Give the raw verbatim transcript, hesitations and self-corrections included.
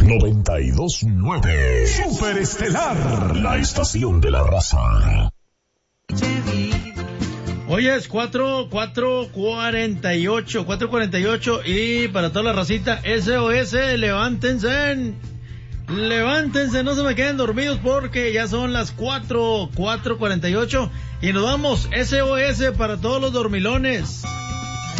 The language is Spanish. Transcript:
noventa y dos punto nueve. Superestelar, la estación de la raza. Hoy es cuatro, cuatro cuarenta y ocho, cuatro cuarenta y ocho y para toda la racita S O S, levántense, levántense, no se me queden dormidos porque ya son las cuatro, cuatro cuarenta y ocho y nos vamos, S O S para todos los dormilones.